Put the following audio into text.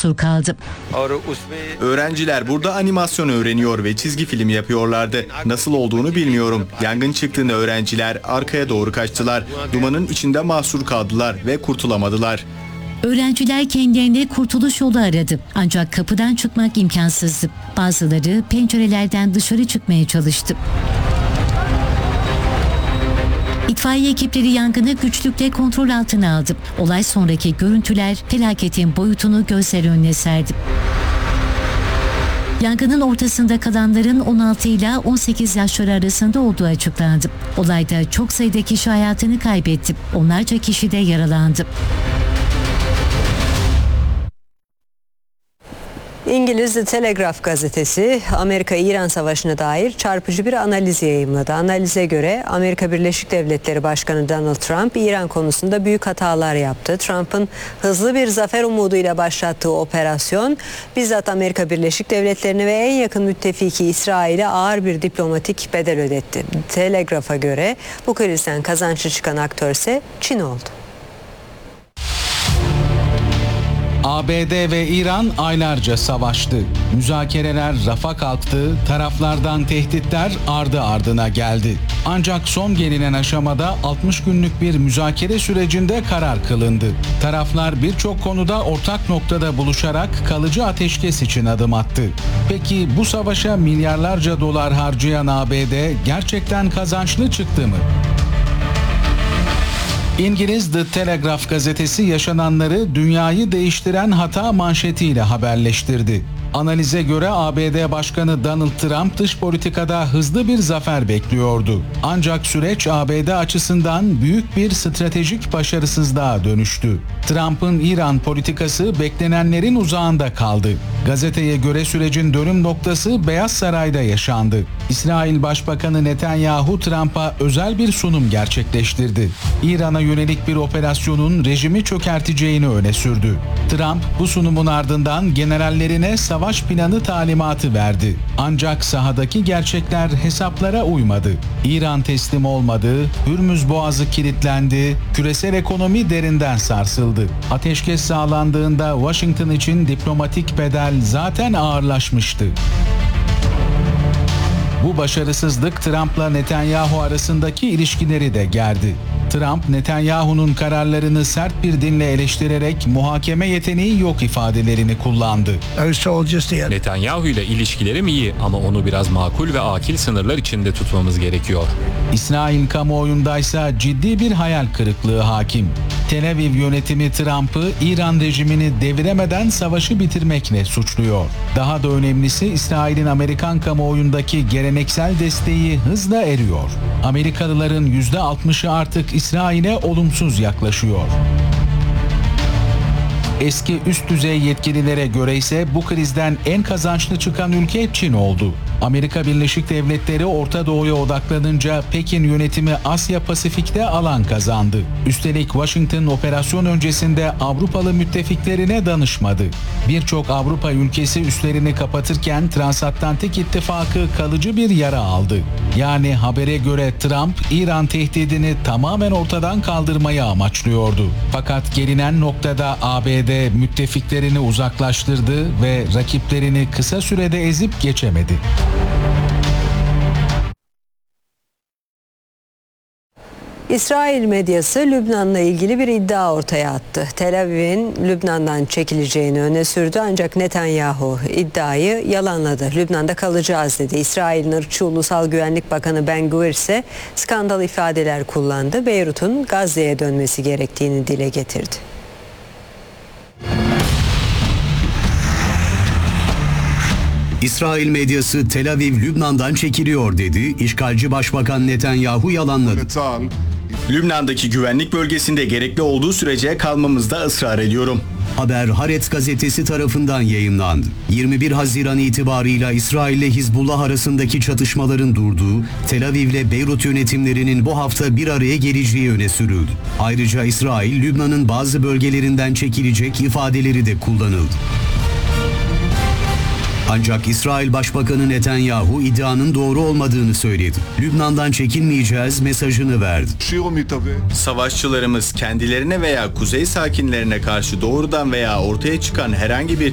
mahsur kaldı. Öğrenciler burada animasyon öğreniyor ve çizgi film yapıyorlardı. Nasıl olduğunu bilmiyorum. Yangın çıktığında öğrenciler arkaya doğru kaçtılar. Dumanın içinde mahsur kaldılar ve kurtulamadılar. Öğrenciler kendilerine kurtuluş yolu aradı. Ancak kapıdan çıkmak imkansızdı. Bazıları pencerelerden dışarı çıkmaya çalıştı. İtfaiye ekipleri yangını güçlükle kontrol altına aldı. Olay sonraki görüntüler felaketin boyutunu gözler önüne serdi. Yangının ortasında kalanların 16 ile 18 yaşları arasında olduğu açıklandı. Olayda çok sayıda kişi hayatını kaybetti. Onlarca kişi de yaralandı. İngiliz The Telegraph gazetesi Amerika-İran Savaşı'na dair çarpıcı bir analiz yayımladı. Analize göre Amerika Birleşik Devletleri Başkanı Donald Trump İran konusunda büyük hatalar yaptı. Trump'ın hızlı bir zafer umuduyla başlattığı operasyon bizzat Amerika Birleşik Devletleri'ne ve en yakın müttefiki İsrail'e ağır bir diplomatik bedel ödetti. Telegraph'a göre bu krizden kazançlı çıkan aktör ise Çin oldu. ABD ve İran aylarca savaştı. Müzakereler rafa kalktı, taraflardan tehditler ardı ardına geldi. Ancak son gelinen aşamada 60 günlük bir müzakere sürecinde karar kılındı. Taraflar birçok konuda ortak noktada buluşarak kalıcı ateşkes için adım attı. Peki bu savaşa milyarlarca dolar harcayan ABD gerçekten kazançlı çıktı mı? İngiliz The Telegraph gazetesi yaşananları dünyayı değiştiren hata manşetiyle haberleştirdi. Analize göre ABD Başkanı Donald Trump dış politikada hızlı bir zafer bekliyordu. Ancak süreç ABD açısından büyük bir stratejik başarısızlığa dönüştü. Trump'ın İran politikası beklenenlerin uzağında kaldı. Gazeteye göre sürecin dönüm noktası Beyaz Saray'da yaşandı. İsrail Başbakanı Netanyahu Trump'a özel bir sunum gerçekleştirdi. İran'a yönelik bir operasyonun rejimi çökerteceğini öne sürdü. Trump bu sunumun ardından generallerine savaş planı talimatı verdi. Ancak sahadaki gerçekler hesaplara uymadı. İran teslim olmadı, Hürmüz Boğazı kilitlendi, küresel ekonomi derinden sarsıldı. Ateşkes sağlandığında Washington için diplomatik bedel zaten ağırlaşmıştı. Bu başarısızlık Trump'la Netanyahu arasındaki ilişkileri de gerdi. Trump, Netanyahu'nun kararlarını sert bir dille eleştirerek muhakeme yeteneği yok ifadelerini kullandı. Netanyahu ile ilişkilerim iyi ama onu biraz makul ve akil sınırlar içinde tutmamız gerekiyor. İsrail kamuoyundaysa ciddi bir hayal kırıklığı hakim. Tel Aviv yönetimi Trump'ı İran rejimini deviremeden savaşı bitirmekle suçluyor. Daha da önemlisi İsrail'in Amerikan kamuoyundaki geleneksel desteği hızla eriyor. Amerikalıların %60'ı artık İsrail'e olumsuz yaklaşıyor. Eski üst düzey yetkililere göre ise bu krizden en kazançlı çıkan ülke Çin oldu. Amerika Birleşik Devletleri Orta Doğu'ya odaklanınca Pekin yönetimi Asya Pasifik'te alan kazandı. Üstelik Washington operasyon öncesinde Avrupalı müttefiklerine danışmadı. Birçok Avrupa ülkesi üslerini kapatırken Transatlantik İttifakı kalıcı bir yara aldı. Yani habere göre Trump, İran tehdidini tamamen ortadan kaldırmayı amaçlıyordu. Fakat gelinen noktada ABD müttefiklerini uzaklaştırdı ve rakiplerini kısa sürede ezip geçemedi. İsrail medyası Lübnan'la ilgili bir iddia ortaya attı. Tel Aviv'in Lübnan'dan çekileceğini öne sürdü ancak Netanyahu iddiayı yalanladı. Lübnan'da kalacağız dedi. İsrail'in ırkçı Ulusal Güvenlik Bakanı Ben-Gvir ise skandal ifadeler kullandı. Beyrut'un Gazze'ye dönmesi gerektiğini dile getirdi. İsrail medyası Tel Aviv Lübnan'dan çekiliyor dedi. İşgalci Başbakan Netanyahu yalanladı. Lübnan'daki güvenlik bölgesinde gerekli olduğu sürece kalmamızda ısrar ediyorum. Haber Haaretz gazetesi tarafından yayımlandı. 21 Haziran itibarıyla İsrail ile Hizbullah arasındaki çatışmaların durduğu, Tel Aviv ile Beyrut yönetimlerinin bu hafta bir araya geleceği öne sürüldü. Ayrıca İsrail, Lübnan'ın bazı bölgelerinden çekilecek ifadeleri de kullanıldı. Ancak İsrail Başbakanı Netanyahu iddianın doğru olmadığını söyledi. Lübnan'dan çekilmeyeceğiz mesajını verdi. Savaşçılarımız kendilerine veya kuzey sakinlerine karşı doğrudan veya ortaya çıkan herhangi bir